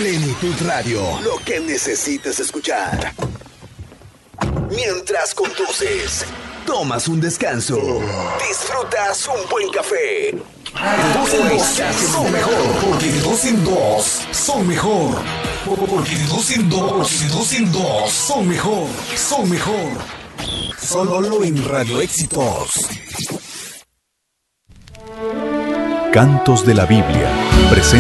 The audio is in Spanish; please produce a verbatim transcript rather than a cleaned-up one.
Plenitud Radio, lo que necesitas escuchar. Mientras conduces, tomas un descanso, disfrutas un buen café. De dos en dos son mejor, porque de dos en dos son mejor. Porque de dos en dos, de dos en dos son mejor, son mejor. Solo en Radio Éxitos. Cantos de la Biblia presenta